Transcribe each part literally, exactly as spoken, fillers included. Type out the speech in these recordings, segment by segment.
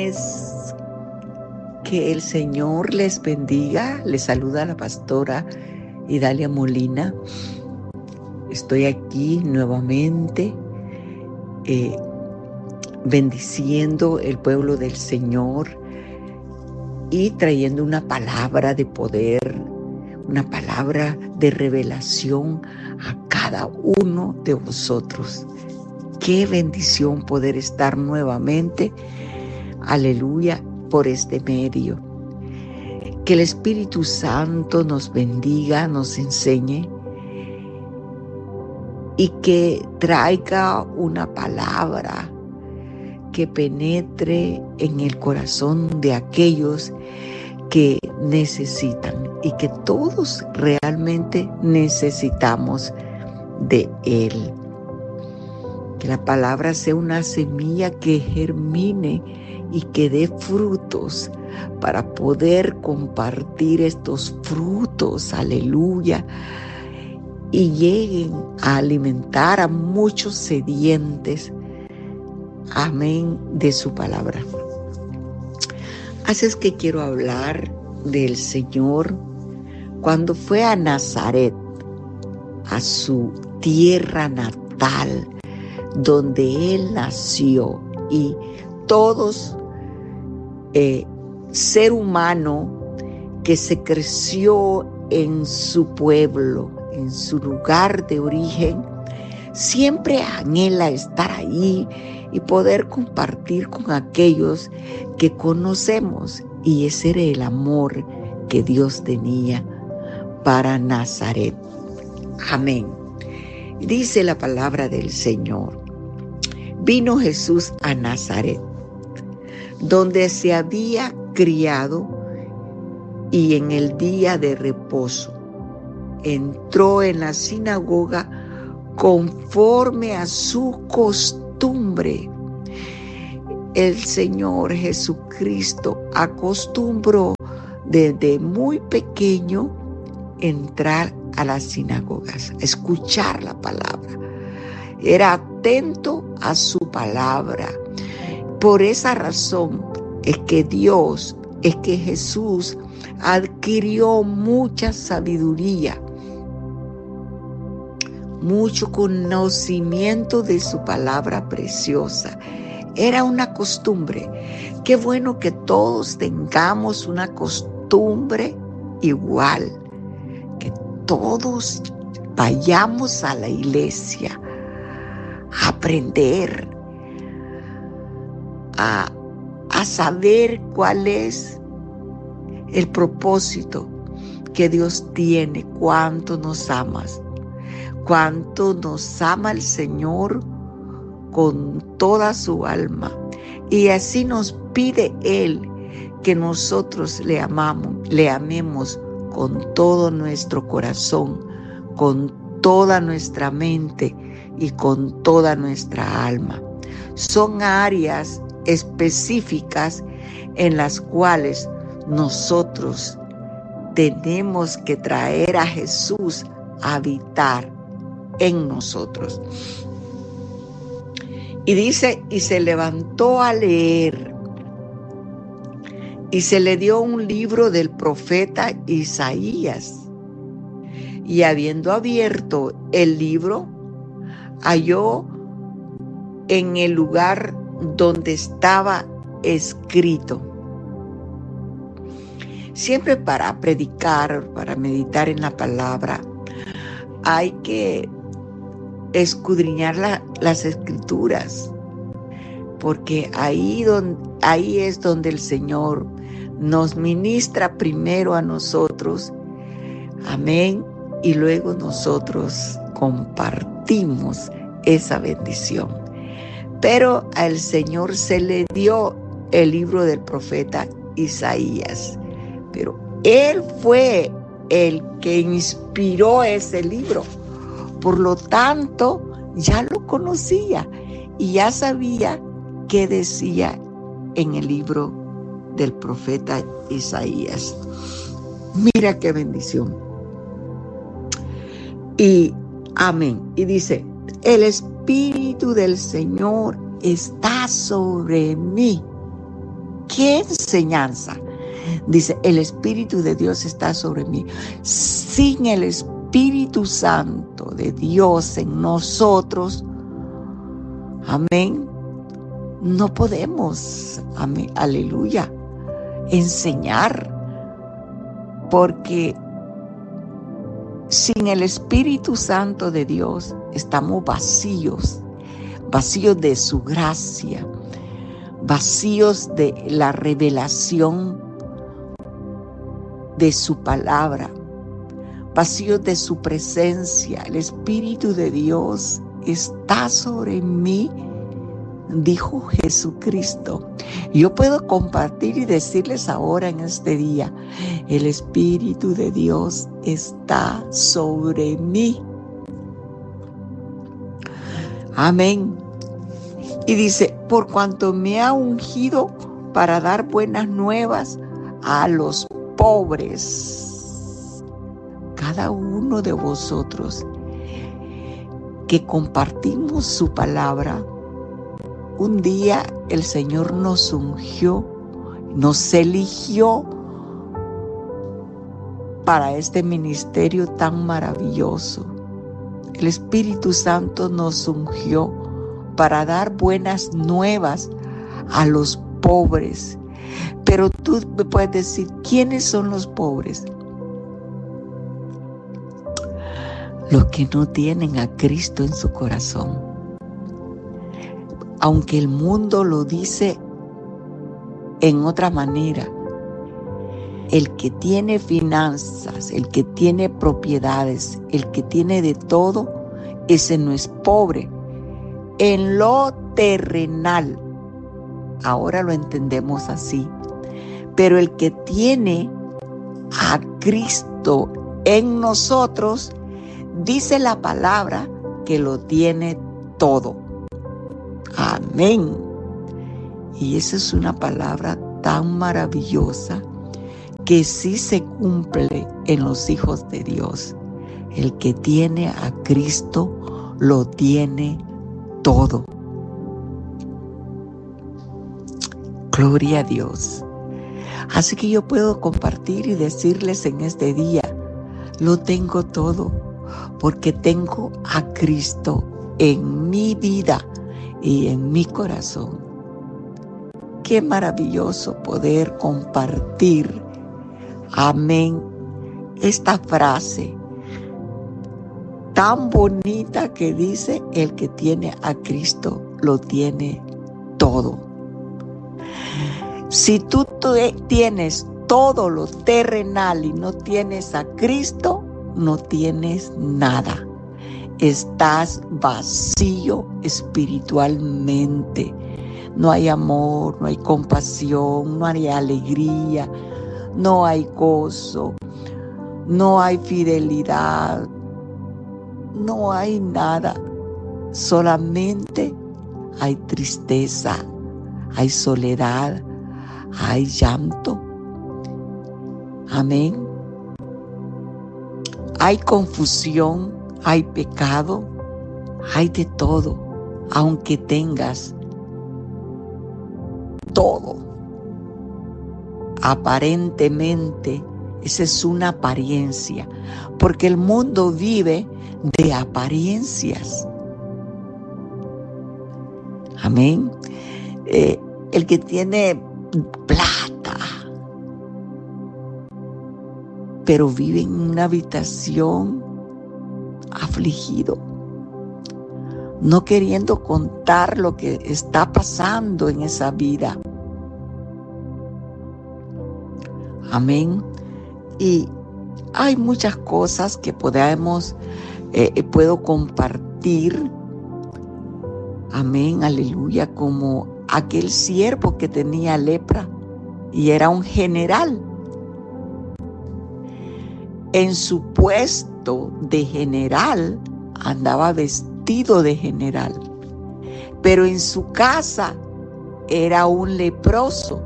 bendiciones. Que el Señor les bendiga. Les saluda la pastora Idalia Molina. Estoy aquí nuevamente eh, bendiciendo el pueblo del Señor y trayendo una palabra de poder, una palabra de revelación a cada uno de vosotros. Qué bendición poder estar nuevamente, aleluya, por este medio. Que el Espíritu Santo nos bendiga, nos enseñe y que traiga una palabra que penetre en el corazón de aquellos que necesitan y que todos realmente necesitamos de Él. Que la palabra sea una semilla que germine y que dé frutos para poder compartir estos frutos, aleluya, y lleguen a alimentar a muchos sedientes, amén, de su palabra. Así es que quiero hablar del Señor cuando fue a Nazaret, a su tierra natal, donde Él nació, y todos eh, ser humano que se creció en su pueblo, en su lugar de origen, siempre anhela estar ahí y poder compartir con aquellos que conocemos. Y ese era el amor que Dios tenía para Nazaret. Amén. Dice la palabra del Señor: vino Jesús a Nazaret, donde se había criado, y en el día de reposo entró en la sinagoga conforme a su costumbre. El Señor Jesucristo acostumbró desde muy pequeño entrar a las sinagogas, a escuchar la palabra. Era atento a su palabra. Por esa razón es que Dios, es que Jesús adquirió mucha sabiduría, mucho conocimiento de su palabra preciosa. Era una costumbre. Qué bueno que todos tengamos una costumbre igual, que todos vayamos a la iglesia a aprender, a, a saber cuál es el propósito que Dios tiene, cuánto nos amas, cuánto nos ama el Señor con toda su alma. Y así nos pide Él que nosotros le amamos, le amemos con todo nuestro corazón, con toda nuestra mente y con toda nuestra alma. Son áreas específicas en las cuales nosotros tenemos que traer a Jesús a habitar en nosotros. Y dice, y se levantó a leer, y se le dio un libro del profeta Isaías. Y habiendo abierto el libro, halló en el lugar donde estaba escrito. Siempre para predicar, para meditar en la palabra, hay que escudriñar la, las escrituras, porque ahí, don, ahí es donde el Señor nos ministra primero a nosotros, amén, y luego nosotros compartimos esa bendición. Pero al Señor se le dio el libro del profeta Isaías, pero Él fue el que inspiró ese libro. Por lo tanto, ya lo conocía y ya sabía qué decía en el libro del profeta Isaías. Mira qué bendición. Y amén. Y dice, el Espíritu del Señor está sobre mí, ¿Qué enseñanza? Dice, el Espíritu de Dios está sobre mí. Sin el Espíritu Santo de Dios en nosotros, amén, no podemos, amén, aleluya, enseñar, porque sin el Espíritu Santo de Dios estamos vacíos, vacíos de su gracia, vacíos de la revelación de su palabra, vacíos de su presencia. El Espíritu de Dios está sobre mí, dijo Jesucristo. Yo puedo compartir y decirles ahora en este día, el Espíritu de Dios está sobre mí. Amén. Y dice, por cuanto me ha ungido para dar buenas nuevas a los pobres. Cada uno de vosotros que compartimos su palabra, un día el Señor nos ungió, nos eligió para este ministerio tan maravilloso. El Espíritu Santo nos ungió para dar buenas nuevas a los pobres. Pero tú me puedes decir, ¿quiénes son los pobres? Los que no tienen a Cristo en su corazón. Aunque el mundo lo dice en otra manera, el que tiene finanzas, el que tiene propiedades, el que tiene de todo, ese no es pobre. En lo terrenal, ahora lo entendemos así, pero el que tiene a Cristo en nosotros, dice la palabra que lo tiene todo. Amén. Y esa es una palabra tan maravillosa que sí se cumple en los hijos de Dios. El que tiene a Cristo lo tiene todo. Gloria a Dios. Así que yo puedo compartir y decirles en este día, lo tengo todo, porque tengo a Cristo en mi vida y en mi corazón. Qué maravilloso poder compartir, amén, esta frase tan bonita que dice, el que tiene a Cristo lo tiene todo. Si tú tienes todo lo terrenal y no tienes a Cristo, no tienes nada. Estás vacío espiritualmente. No hay amor, no hay compasión, no hay alegría, no hay gozo, no hay fidelidad, no hay nada. Solamente hay tristeza, hay soledad, hay llanto. Amén. Hay confusión, hay pecado, hay de todo, aunque tengas todo. Aparentemente, esa es una apariencia, porque el mundo vive de apariencias. Amén. Eh, el que tiene plata, pero vive en una habitación afligido, no queriendo contar lo que está pasando en esa vida. Amén. Y hay muchas cosas que podemos, eh, puedo compartir. Amén, aleluya, como aquel siervo que tenía lepra y era un general. En su puesto de general andaba vestido de general, pero en su casa era un leproso.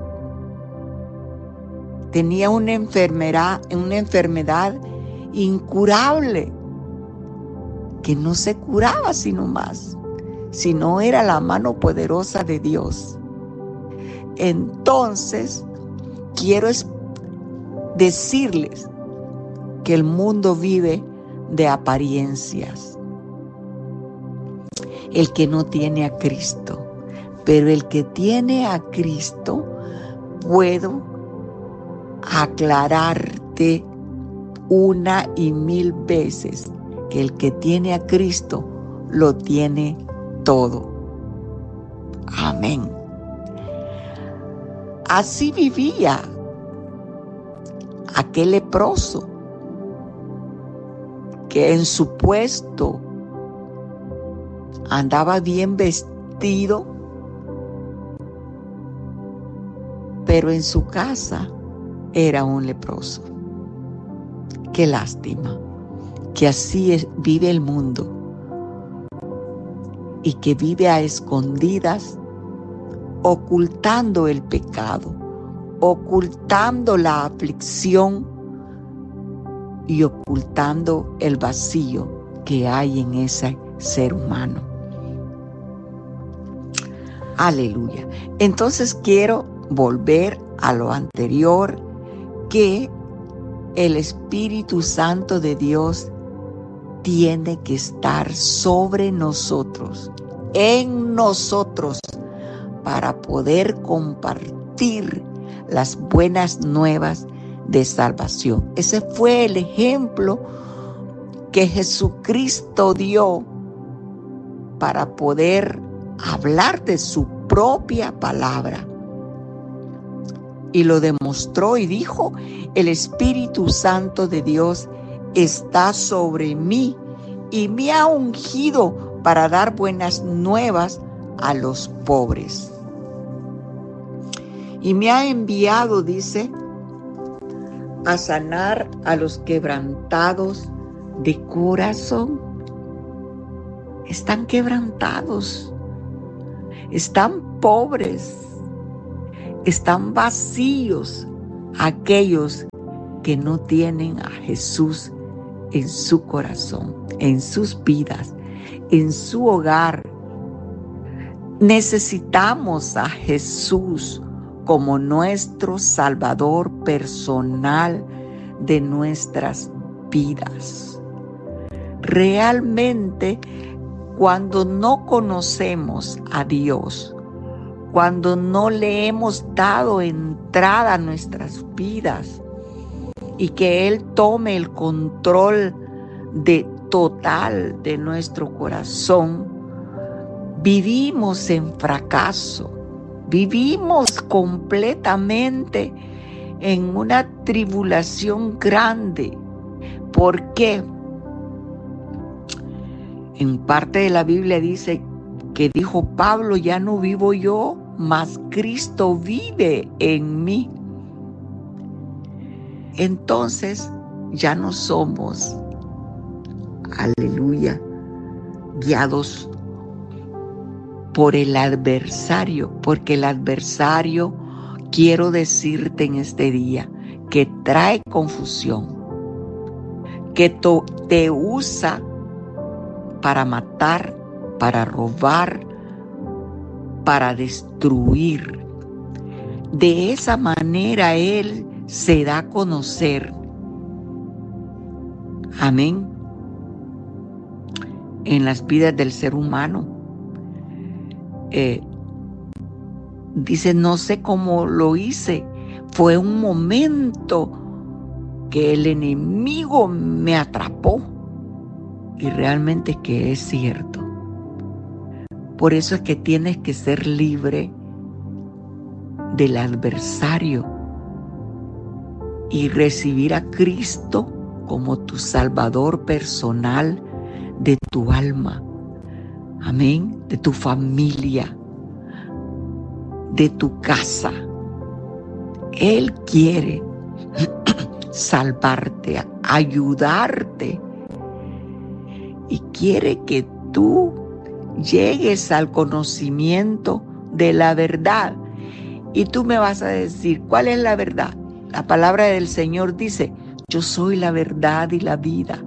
Tenía una enfermedad, una enfermedad incurable que no se curaba sino más, si no era la mano poderosa de Dios. entonces quiero decirles que el mundo vive de apariencias. El que no tiene a Cristo, pero el que tiene a Cristo, puedo aclararte una y mil veces que el que tiene a Cristo lo tiene todo. Amén. Así vivía aquel leproso que en su puesto andaba bien vestido, pero en su casa era un leproso. Qué lástima que así es, vive el mundo, y que vive a escondidas, ocultando el pecado, ocultando la aflicción y ocultando el vacío que hay en ese ser humano. Aleluya. Entonces quiero volver a lo anterior, que el Espíritu Santo de Dios tiene que estar sobre nosotros, en nosotros, para poder compartir las buenas nuevas de salvación. Ese fue el ejemplo que Jesucristo dio para poder hablar de su propia palabra. Y lo demostró y dijo: el Espíritu Santo de Dios está sobre mí y me ha ungido para dar buenas nuevas a los pobres. Y me ha enviado, dice, a sanar a los quebrantados de corazón. Están quebrantados, están pobres, están vacíos aquellos que no tienen a Jesús en su corazón, en sus vidas, en su hogar. Necesitamos a Jesús como nuestro Salvador personal de nuestras vidas. Realmente, cuando no conocemos a Dios, cuando no le hemos dado entrada a nuestras vidas y que Él tome el control de total de nuestro corazón, vivimos en fracaso, vivimos completamente en una tribulación grande. ¿Por qué? En parte de la Biblia dice que dijo Pablo: ya no vivo yo, mas Cristo vive en mí. Entonces ya no somos, aleluya, guiados por el adversario, porque el adversario, quiero decirte en este día, que trae confusión, que to- te usa para matar, para robar, para destruir. De esa manera Él se da a conocer. Amén. En las vidas del ser humano. Eh, dice: no sé cómo lo hice. Fue un momento que el enemigo me atrapó. Y realmente que es cierto. Por eso es que tienes que ser libre del adversario y recibir a Cristo como tu Salvador personal de tu alma. Amén. De tu familia, de tu casa. Él quiere salvarte, ayudarte, y quiere que tú llegues al conocimiento de la verdad. Y tú me vas a decir: ¿cuál es la verdad? La palabra del Señor dice: yo soy la verdad y la vida.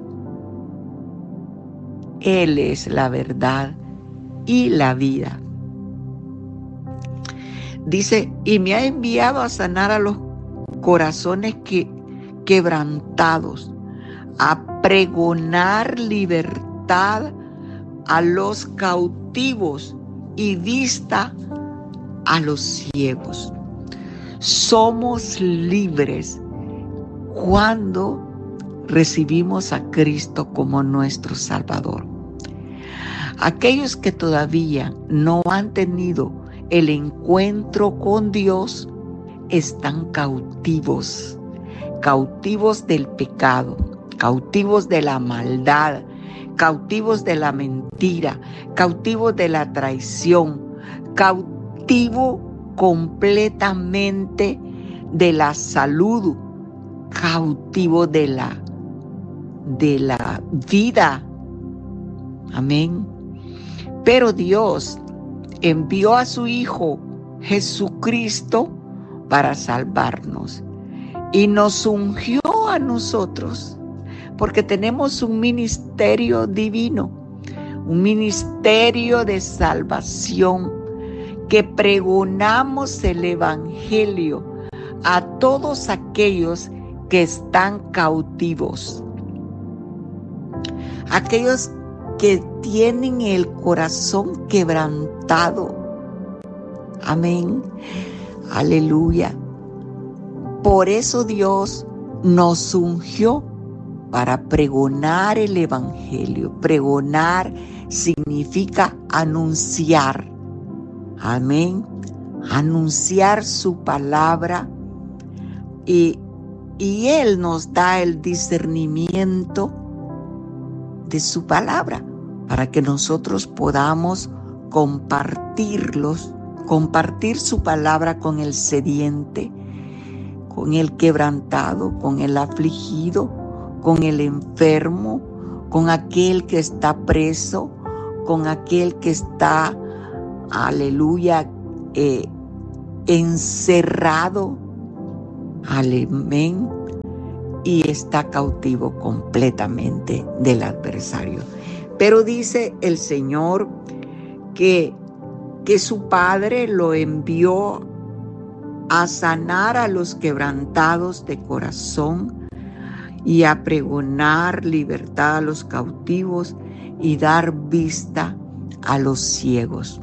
Él es la verdad y la vida. Dice, y me ha enviado a sanar a los corazones que, quebrantados, a pregonar libertad a los cautivos y vista a los ciegos. Somos libres cuando recibimos a Cristo como nuestro Salvador. Aquellos que todavía no han tenido el encuentro con Dios están cautivos, cautivos del pecado, cautivos de la maldad, cautivos de la mentira, cautivos de la traición, cautivo completamente de la salud, cautivo de la, de la vida. Amén. Pero Dios envió a su Hijo Jesucristo para salvarnos y nos ungió a nosotros porque tenemos un ministerio divino, un ministerio de salvación, que pregonamos el Evangelio a todos aquellos que están cautivos, aquellos que tienen el corazón quebrantado. Amén. Aleluya. Por eso Dios nos ungió para pregonar el Evangelio. Pregonar significa anunciar. Amén. Anunciar su palabra. Y, y Él nos da el discernimiento de su palabra para que nosotros podamos compartirlos, compartir su palabra con el sediente, con el quebrantado, con el afligido, con el enfermo, con aquel que está preso, con aquel que está, aleluya, eh, encerrado, amén, y está cautivo completamente del adversario. Pero dice el Señor que, que su Padre lo envió a sanar a los quebrantados de corazón y a pregonar libertad a los cautivos y dar vista a los ciegos.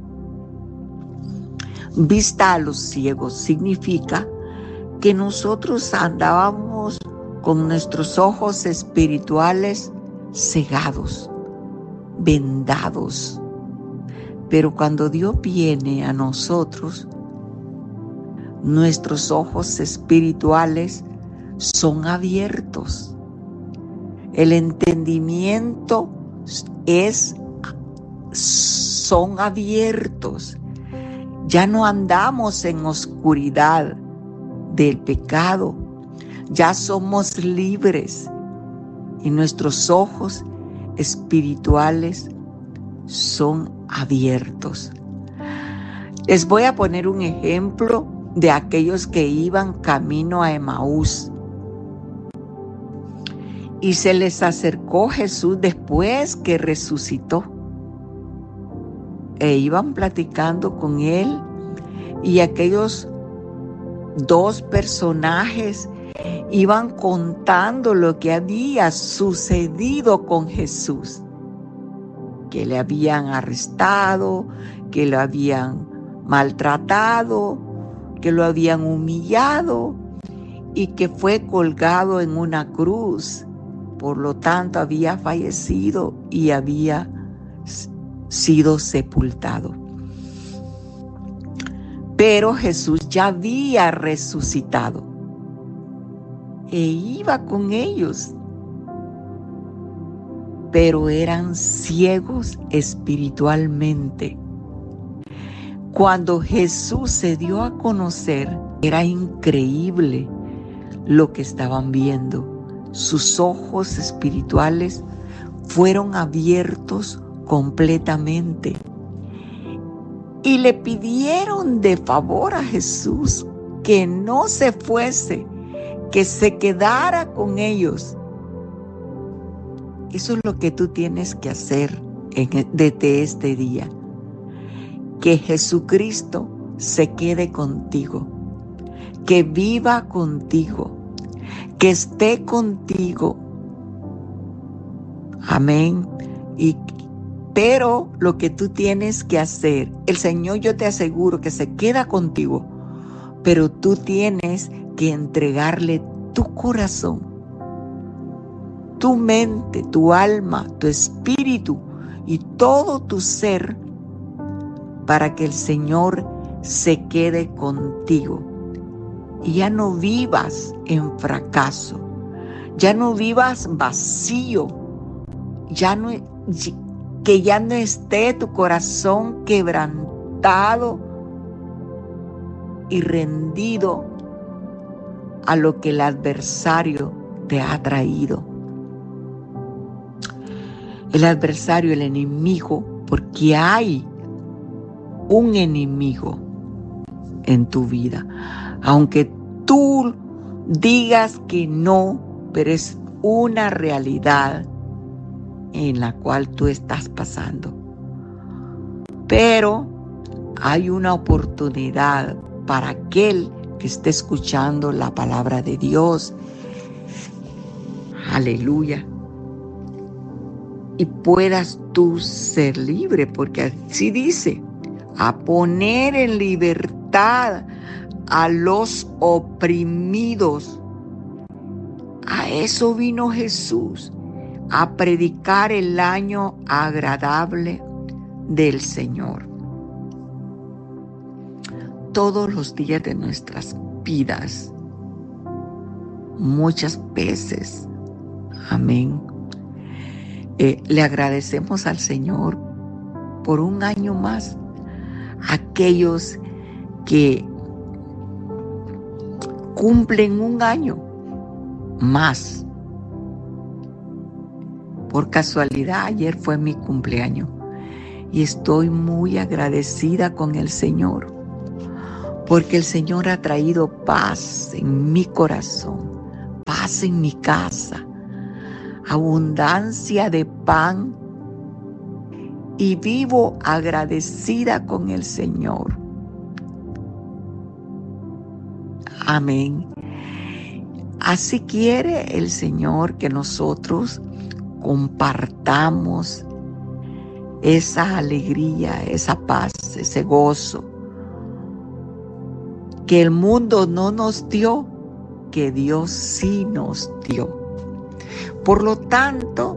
Vista a los ciegos significa que nosotros andábamos con nuestros ojos espirituales cegados, vendados. Pero cuando Dios viene a nosotros, nuestros ojos espirituales son abiertos. El entendimiento es, son abiertos. Ya no andamos en oscuridad del pecado. Ya somos libres y nuestros ojos espirituales son abiertos. Les voy a poner un ejemplo de aquellos que iban camino a Emaús. Y se les acercó Jesús después que resucitó. E iban platicando con él, y aquellos dos personajes iban contando lo que había sucedido con Jesús, que le habían arrestado, que lo habían maltratado, que lo habían humillado y que fue colgado en una cruz. Por lo tanto, había fallecido y había sido sepultado. Pero Jesús ya había resucitado e iba con ellos, pero eran ciegos espiritualmente. Cuando Jesús se dio a conocer, era increíble lo que estaban viendo. Sus ojos espirituales fueron abiertos completamente. Y le pidieron de favor a Jesús que no se fuese, que se quedara con ellos. Eso es lo que tú tienes que hacer en, desde este día. Que Jesucristo se quede contigo, que viva contigo, que esté contigo. Amén. Y, pero lo que tú tienes que hacer, el Señor, yo te aseguro que se queda contigo, pero tú tienes que entregarle tu corazón, tu mente, tu alma, tu espíritu y todo tu ser para que el Señor se quede contigo. Y ya no vivas en fracaso, ya no vivas vacío, ya no, que ya no esté tu corazón quebrantado y rendido a lo que el adversario te ha traído. El adversario, el enemigo, porque hay un enemigo en tu vida. Aunque tú digas que no, pero es una realidad en la cual tú estás pasando. Pero hay una oportunidad para aquel que esté escuchando la palabra de Dios. Aleluya. Y puedas tú ser libre, porque así dice, a poner en libertad a los oprimidos. A eso vino Jesús, a predicar el año agradable del Señor. Todos los días de nuestras vidas, muchas veces, amén, eh, le agradecemos al Señor por un año más. Aquellos que cumplen un año más. Por casualidad, ayer fue mi cumpleaños y estoy muy agradecida con el Señor, porque el Señor ha traído paz en mi corazón, paz en mi casa, abundancia de pan, y vivo agradecida con el Señor. Amén. Así quiere el Señor que nosotros compartamos esa alegría, esa paz, ese gozo que el mundo no nos dio, que Dios sí nos dio. Por lo tanto,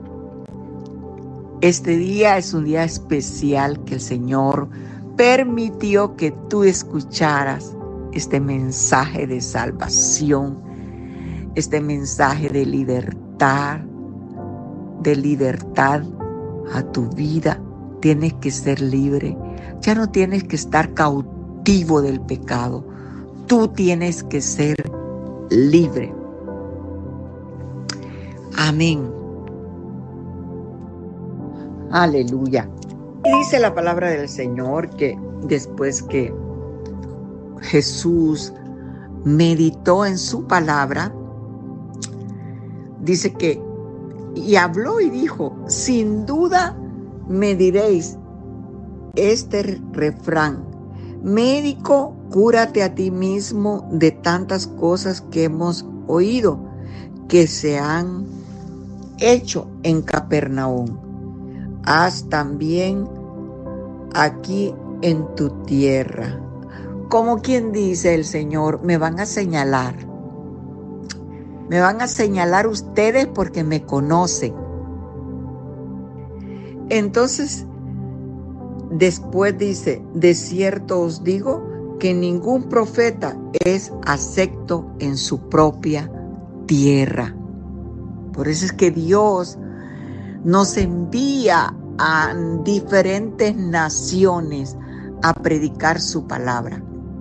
este día es un día especial que el Señor permitió que tú escucharas este mensaje de salvación, este mensaje de libertad, de libertad a tu vida. Tienes que ser libre. Ya no tienes que estar cautivo del pecado. Tú tienes que ser libre. Amén. Aleluya. Y dice la palabra del Señor que después que Jesús meditó en su palabra, dice que, y habló y dijo, sin duda me diréis este refrán, médico, cúrate a ti mismo de tantas cosas que hemos oído que se han hecho en Capernaum. Haz también aquí en tu tierra. Como quien dice el Señor, me van a señalar. Me van a señalar ustedes porque me conocen. Entonces, después dice, de cierto os digo que ningún profeta es acepto en su propia tierra. Por eso es que Dios nos envía a diferentes naciones a predicar su palabra.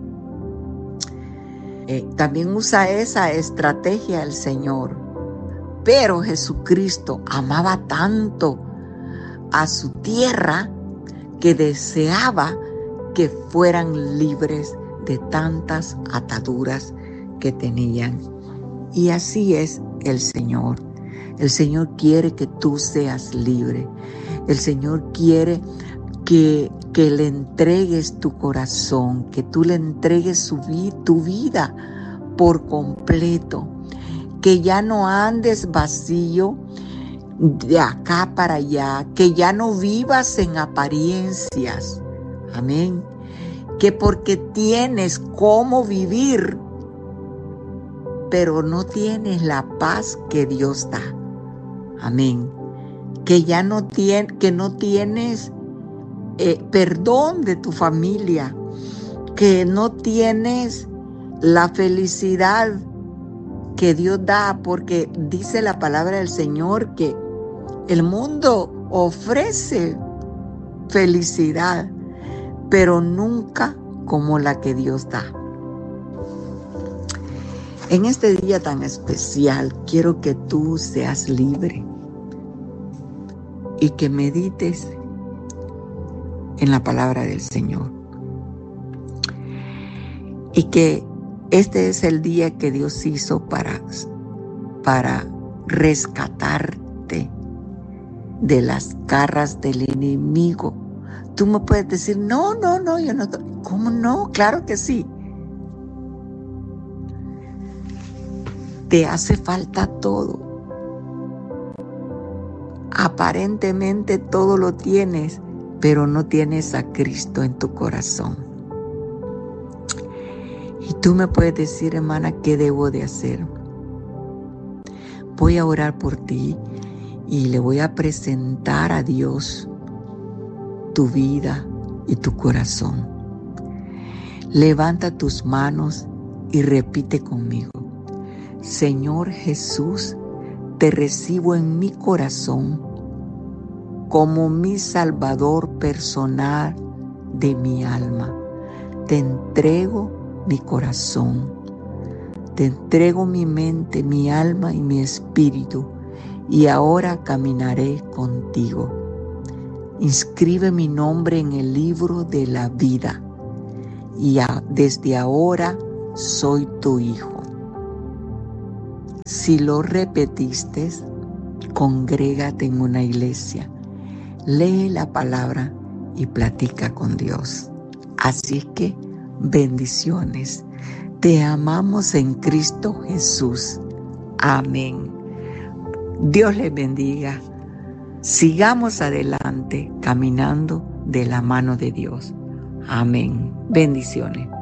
Eh, también usa esa estrategia el Señor. Pero Jesucristo amaba tanto a su tierra que deseaba que fueran libres de tantas ataduras que tenían. Y así es el Señor. El Señor quiere que tú seas libre. El Señor quiere que que le entregues tu corazón, que tú le entregues su vi- tu vida por completo, que ya no andes vacío de acá para allá, que ya no vivas en apariencias. Amén. Que porque tienes cómo vivir, pero no tienes la paz que Dios da. Amén. Que ya no, tien, que no tienes eh, perdón de tu familia, que no tienes la felicidad que Dios da, porque dice la palabra del Señor que el mundo ofrece felicidad, pero nunca como la que Dios da. En este día tan especial, quiero que tú seas libre y que medites en la palabra del Señor. Y que este es el día que Dios hizo para, para rescatarte de las garras del enemigo. Tú me puedes decir, no, no, no, yo no. ¿Cómo no? Claro que sí. Te hace falta todo. Aparentemente todo lo tienes, pero no tienes a Cristo en tu corazón. Y tú me puedes decir, hermana, ¿qué debo de hacer? Voy a orar por ti y le voy a presentar a Dios tu vida y tu corazón. Levanta tus manos y repite conmigo. Señor Jesús, te recibo en mi corazón como mi Salvador personal de mi alma. Te entrego mi corazón, te entrego mi mente, mi alma y mi espíritu, y ahora caminaré contigo. Inscribe mi nombre en el libro de la vida, y a, desde ahora soy tu hijo. Si lo repetiste, congrégate en una iglesia, lee la palabra y platica con Dios. Así que, bendiciones. Te amamos en Cristo Jesús. Amén. Dios les bendiga. Sigamos adelante caminando de la mano de Dios. Amén. Bendiciones.